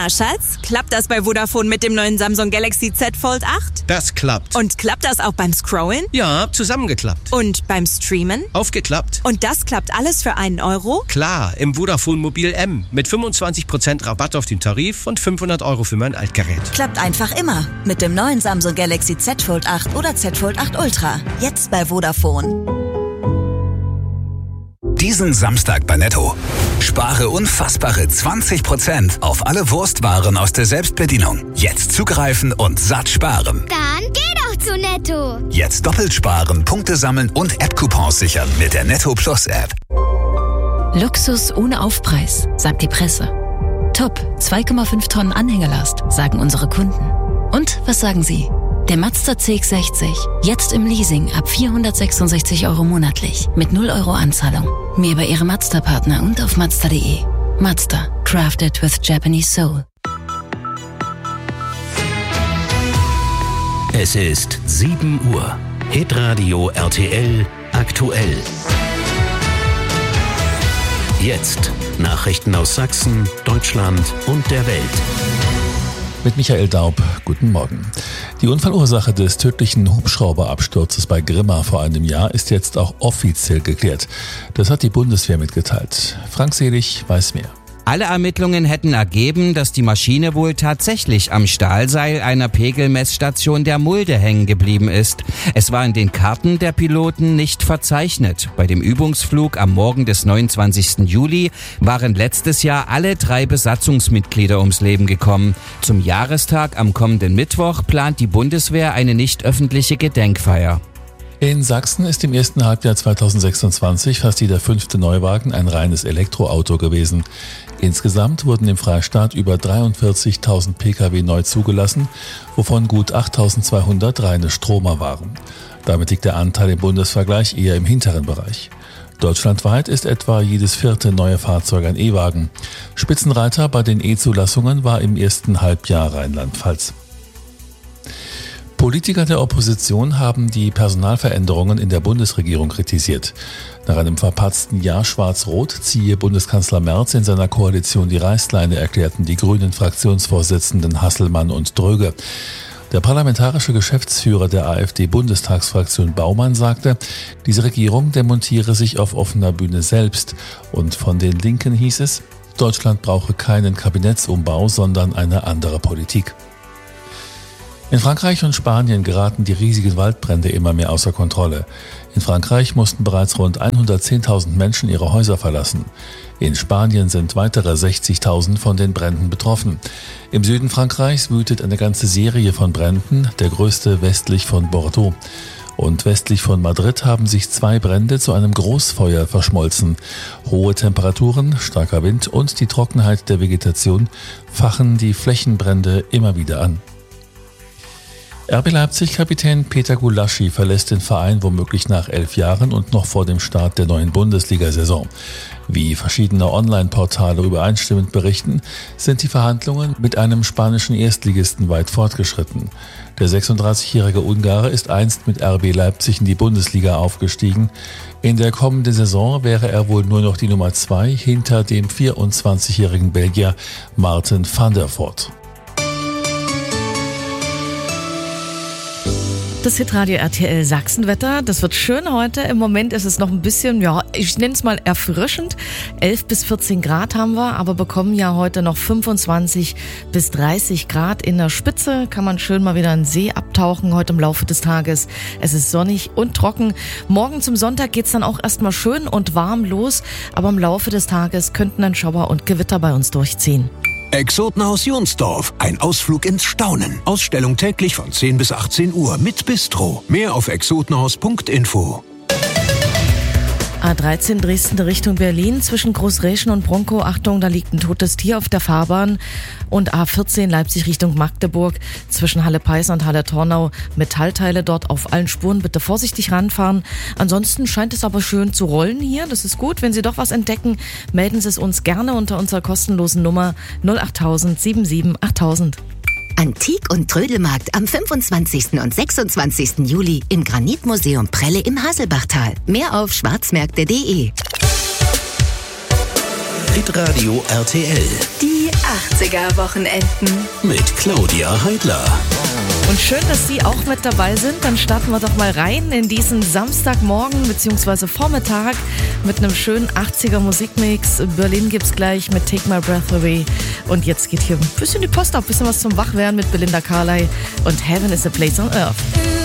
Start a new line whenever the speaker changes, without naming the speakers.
Na, Schatz, klappt das bei Vodafone mit dem neuen Samsung Galaxy Z Fold 8?
Das klappt.
Und klappt das auch beim Scrollen?
Ja, zusammengeklappt.
Und beim Streamen?
Aufgeklappt.
Und das klappt alles für 1 Euro?
Klar, im Vodafone Mobil M. Mit 25% Rabatt auf den Tarif und 500 Euro für mein Altgerät.
Klappt einfach immer. Mit dem neuen Samsung Galaxy Z Fold 8 oder Z Fold 8 Ultra. Jetzt bei Vodafone.
Diesen Samstag bei Netto. Spare unfassbare 20% auf alle Wurstwaren aus der Selbstbedienung. Jetzt zugreifen und satt sparen.
Dann geh doch zu Netto.
Jetzt doppelt sparen, Punkte sammeln und App-Coupons sichern mit der Netto Plus App.
Luxus ohne Aufpreis, sagt die Presse. Top, 2,5 Tonnen Anhängelast, sagen unsere Kunden. Und was sagen Sie? Der Mazda CX-60, jetzt im Leasing ab 466 Euro monatlich, mit 0 Euro Anzahlung. Mehr bei Ihrem Mazda-Partner und auf Mazda.de. Mazda, crafted with Japanese soul.
Es ist 7 Uhr. Hitradio RTL aktuell. Jetzt Nachrichten aus Sachsen, Deutschland und der Welt.
Mit Michael Daub, guten Morgen. Die Unfallursache des tödlichen Hubschrauberabsturzes bei Grimma vor einem Jahr ist jetzt auch offiziell geklärt. Das hat die Bundeswehr mitgeteilt. Frank Selig weiß mehr.
Alle Ermittlungen hätten ergeben, dass die Maschine wohl tatsächlich am Stahlseil einer Pegelmessstation der Mulde hängen geblieben ist. Es war in den Karten der Piloten nicht verzeichnet. Bei dem Übungsflug am Morgen des 29. Juli waren letztes Jahr alle 3 Besatzungsmitglieder ums Leben gekommen. Zum Jahrestag am kommenden Mittwoch plant die Bundeswehr eine nicht öffentliche Gedenkfeier.
In Sachsen ist im ersten Halbjahr 2026 fast jeder 5. Neuwagen ein reines Elektroauto gewesen. Insgesamt wurden im Freistaat über 43.000 Pkw neu zugelassen, wovon gut 8.200 reine Stromer waren. Damit liegt der Anteil im Bundesvergleich eher im hinteren Bereich. Deutschlandweit ist etwa jedes 4. neue Fahrzeug ein E-Wagen. Spitzenreiter bei den E-Zulassungen war im ersten Halbjahr Rheinland-Pfalz. Politiker der Opposition haben die Personalveränderungen in der Bundesregierung kritisiert. Nach einem verpatzten Jahr Schwarz-Rot ziehe Bundeskanzler Merz in seiner Koalition die Reißleine, erklärten die grünen Fraktionsvorsitzenden Hasselmann und Dröge. Der parlamentarische Geschäftsführer der AfD-Bundestagsfraktion Baumann sagte, diese Regierung demontiere sich auf offener Bühne selbst. Und von den Linken hieß es, Deutschland brauche keinen Kabinettsumbau, sondern eine andere Politik. In Frankreich und Spanien geraten die riesigen Waldbrände immer mehr außer Kontrolle. In Frankreich mussten bereits rund 110.000 Menschen ihre Häuser verlassen. In Spanien sind weitere 60.000 von den Bränden betroffen. Im Süden Frankreichs wütet eine ganze Serie von Bränden, der größte westlich von Bordeaux. Und westlich von Madrid haben sich 2 Brände zu einem Großfeuer verschmolzen. Hohe Temperaturen, starker Wind und die Trockenheit der Vegetation fachen die Flächenbrände immer wieder an. RB Leipzig-Kapitän Peter Gulaschi verlässt den Verein womöglich nach 11 Jahren und noch vor dem Start der neuen Bundesliga-Saison. Wie verschiedene Online-Portale übereinstimmend berichten, sind die Verhandlungen mit einem spanischen Erstligisten weit fortgeschritten. Der 36-jährige Ungar ist einst mit RB Leipzig in die Bundesliga aufgestiegen. In der kommenden Saison wäre er wohl nur noch die Nummer 2 hinter dem 24-jährigen Belgier Martin van der Voort.
Das Hitradio RTL Sachsenwetter, das wird schön heute. Im Moment ist es noch ein bisschen, ich nenne es mal erfrischend. 11 bis 14 Grad haben wir, aber bekommen ja heute noch 25 bis 30 Grad in der Spitze. Kann man schön mal wieder in den See abtauchen heute im Laufe des Tages. Es ist sonnig und trocken. Morgen zum Sonntag geht's dann auch erstmal schön und warm los, aber im Laufe des Tages könnten dann Schauer und Gewitter bei uns durchziehen.
Exotenhaus Jonsdorf. Ein Ausflug ins Staunen. Ausstellung täglich von 10 bis 18 Uhr mit Bistro. Mehr auf exotenhaus.info.
A13 Dresden Richtung Berlin zwischen Großräschen und Bronkow. Achtung, da liegt ein totes Tier auf der Fahrbahn. Und A14 Leipzig Richtung Magdeburg zwischen Halle-Peißen und Halle-Tornau. Metallteile dort auf allen Spuren. Bitte vorsichtig ranfahren. Ansonsten scheint es aber schön zu rollen hier. Das ist gut. Wenn Sie doch was entdecken, melden Sie es uns gerne unter unserer kostenlosen Nummer 08000 77 8000.
Antik- und Trödelmarkt am 25. und 26. Juli im Granitmuseum Prelle im Haselbachtal. Mehr auf schwarzmärkte.de.
Hitradio RTL.
Die
80er-Wochenenden.
Mit Claudia Heidler.
Und schön, dass Sie auch mit dabei sind. Dann starten wir doch mal rein in diesen Samstagmorgen bzw. Vormittag mit einem schönen 80er Musikmix. Berlin gibt's gleich mit Take My Breath Away. Und jetzt geht hier ein bisschen die Post ab, ein bisschen was zum Wachwerden mit Belinda Carlisle und Heaven is a Place on Earth.